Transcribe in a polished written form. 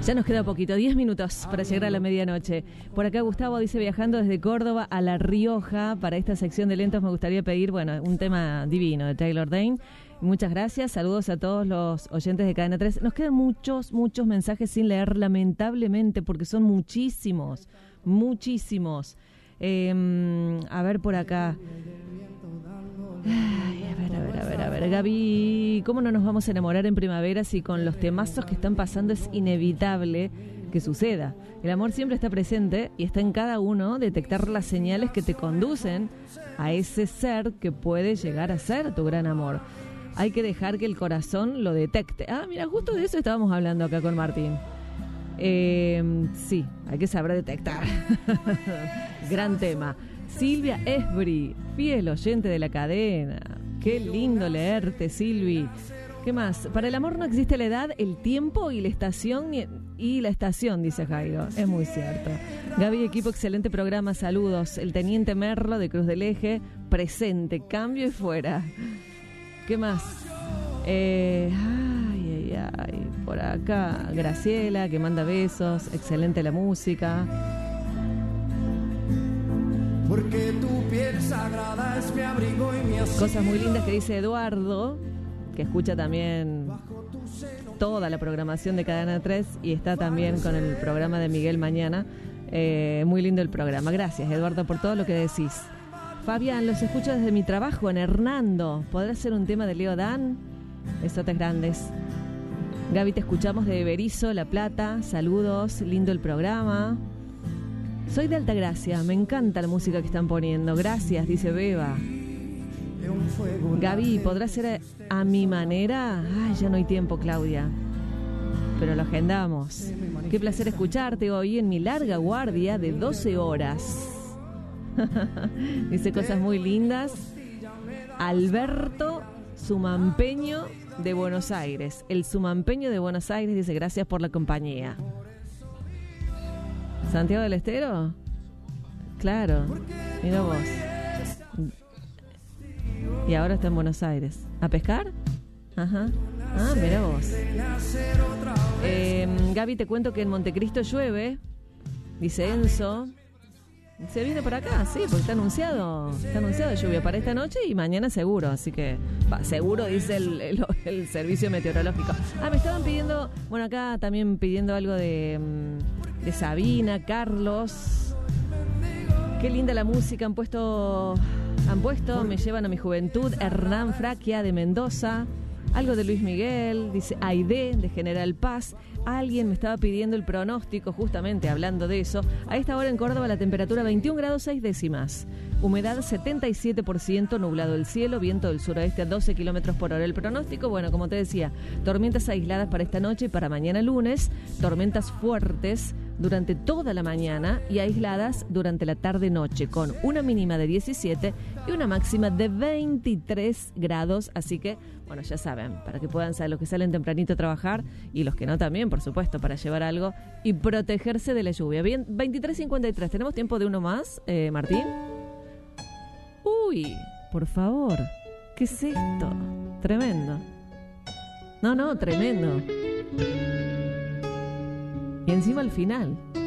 Ya nos queda poquito, 10 minutos para llegar a la medianoche. Por acá Gustavo dice, viajando desde Córdoba a La Rioja, para esta sección de lentos me gustaría pedir, un tema divino de Taylor Dayne. Muchas gracias, saludos a todos los oyentes de Cadena 3. Nos quedan muchos mensajes sin leer, lamentablemente, porque son muchísimos. A ver por acá. Ay, a ver, Gaby, ¿cómo no nos vamos a enamorar en primavera si con los temazos que están pasando es inevitable que suceda? El amor siempre está presente y está en cada uno detectar las señales que te conducen a ese ser que puede llegar a ser tu gran amor. Hay que dejar que el corazón lo detecte. Ah, mira, justo de eso estábamos hablando acá con Martín. Sí, hay que saber detectar. Gran tema. Silvia Esbri, fiel oyente de la cadena. Qué lindo leerte, Silvi. ¿Qué más? Para el amor no existe la edad, el tiempo y la estación, dice Jairo. Es muy cierto. Gaby, equipo, excelente programa, saludos. El teniente Merlo de Cruz del Eje, presente, cambio y fuera. ¿Qué más? Por acá, Graciela, que manda besos, excelente la música. Porque tu piel sagrada es mi abrigo y mi asilo. Cosas muy lindas que dice Eduardo, que escucha también toda la programación de Cadena 3 y está también con el programa de Miguel mañana. Muy lindo el programa. Gracias, Eduardo, por todo lo que decís. Fabián, los escucho desde mi trabajo en Hernando. ¿Podrá ser un tema de Leo Dan? Besotes grandes. Gaby, te escuchamos de Berizo, La Plata. Saludos, lindo el programa. Soy de Altagracia, me encanta la música que están poniendo. Gracias, dice Beba. Gaby, ¿podrá ser a mi manera? Ay, ya no hay tiempo, Claudia. Pero lo agendamos. Qué placer escucharte hoy en mi larga guardia de 12 horas. Dice cosas muy lindas. Alberto Sumampeño de Buenos Aires. El Sumampeño de Buenos Aires dice, gracias por la compañía. ¿Santiago del Estero? Claro, mira vos. Y ahora está en Buenos Aires. ¿A pescar? Ajá. Ah, mira vos. Gaby, te cuento que en Montecristo llueve. Dice Enzo. Se viene por acá, sí, porque está anunciado lluvia para esta noche y mañana seguro. Así que, seguro dice el servicio meteorológico. Me estaban pidiendo, acá también pidiendo algo de Sabina, Carlos. Qué linda la música han puesto, me llevan a mi juventud. Hernán Fraquia de Mendoza. Algo de Luis Miguel, dice Aide de General Paz. Alguien me estaba pidiendo el pronóstico, justamente hablando de eso. A esta hora en Córdoba la temperatura 21 grados 6 décimas. Humedad 77%, nublado el cielo, viento del suroeste a 12 kilómetros por hora. El pronóstico, como te decía, tormentas aisladas para esta noche y para mañana lunes, tormentas fuertes durante toda la mañana y aisladas durante la tarde-noche, con una mínima de 17 y una máxima de 23 grados. Así que, ya saben, para que puedan saber los que salen tempranito a trabajar y los que no también, por supuesto, para llevar algo y protegerse de la lluvia. Bien, 23:53. ¿Tenemos tiempo de uno más, Martín? Uy, por favor, ¿qué es esto? Tremendo. No, tremendo. Y encima al final.